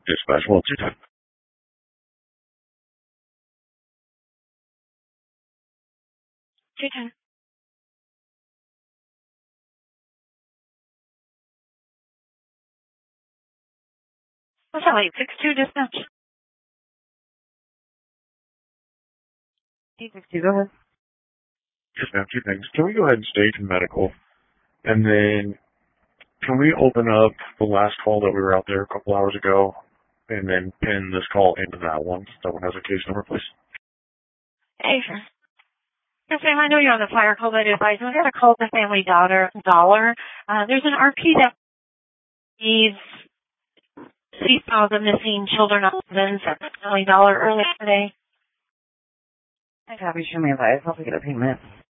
Dispatch, what's your time? Your time. What's that, like 6-2 dispatch? 862, go ahead. Yes, ma'am, two things. Can we go ahead and stage medical? And then, can we open up the last call that we were out there a couple hours ago, and then pin this call into that one? That one has a case number, please. Hey, sir. Yes, ma'am, I know you're on the fire call that advice. We got a call to Family Dollar. There's an RP that needs see found the missing children of husbands at Family Dollar earlier today. I copy, show me advice. I'll get a payment.